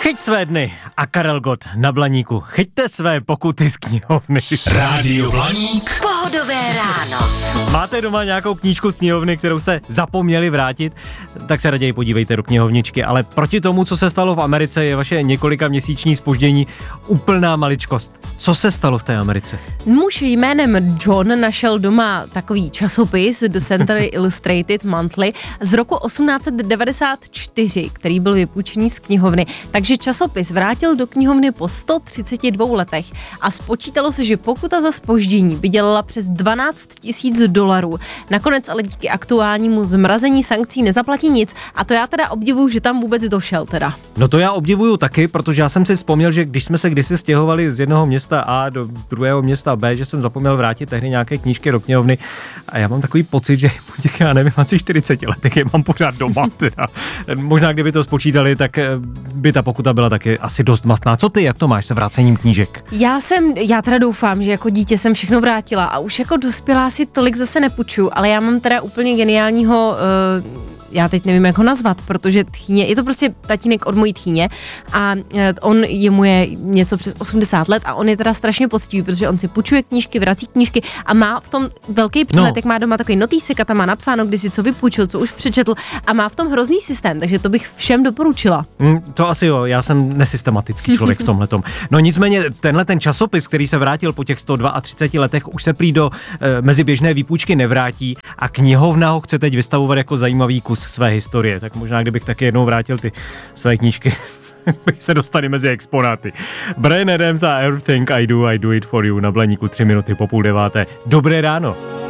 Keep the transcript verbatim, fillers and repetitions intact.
Chyť své dny a Karel Gott na Blaníku. Chyťte své pokuty z knihovny. Rádio Blaník. Pohodové ráno. Máte doma nějakou knížku z knihovny, kterou jste zapomněli vrátit? Tak se raději podívejte do knihovničky, ale proti tomu, co se stalo v Americe, je vaše několika měsíční zpoždění úplná maličkost. Co se stalo v té Americe? Muž jménem John našel doma takový časopis The Century Illustrated Monthly z roku osmnáct set devadesát čtyři, který byl vypůjčený z knihovny. Takže časopis vrátil do knihovny po sto třiceti dvou letech a spočítalo se, že pokuta za zpoždění by dělala přes dvanáct tisíc dolarů. Nakonec ale díky aktuálnímu zmrazení sankcí nezaplatí nic a to já teda obdivuju, že tam vůbec došel teda. No to já obdivuju taky, protože já jsem si vzpomněl, že když jsme se kdysi stěhovali z jednoho města A do druhého města B, že jsem zapomněl vrátit tehdy nějaké knížky do knihovny a já mám takový pocit, že po těch, já nevím, asi čtyřiceti letech je mám pořád doma teda. Možná kdyby to spočítali, tak by ta pokuta byla taky asi dost mastná. Co ty, jak to máš se vrácením knížek? Já jsem, já teda doufám, že jako dítě jsem všechno vrátila a už jako dospělá si tolik zase nepůjčuju, ale já mám teda úplně geniálního, uh, já teď nevím, jak ho nazvat, protože tchýně, je to prostě tatínek od mojí tchýně a on jemu je něco přes osmdesát let a on je teda strašně poctivý, protože on si půjčuje knížky, vrací knížky a má v tom velký přehled, no. Jak má doma takový notýsek a tam má napsáno, kdy si co vypůjčil, co už přečetl a má v tom hrozný systém, takže to bych všem doporučila. Mm, to asi jo, já jsem nesystematický člověk v tomhletom. No nicméně tenhle ten časopis, který se vrátil po těch sto třiceti dvou letech, už se prý do e, meziběžné výpůjčky nevrátí a knihovna ho chce teď vystavovat jako zajímavý kus své historie, tak možná kdybych taky jednou vrátil ty své knížky, bych se dostali mezi exponáty. Bryan Adams a Everything I Do, I Do It For You na Blaníku tři minuty po půl deváté. Dobré ráno.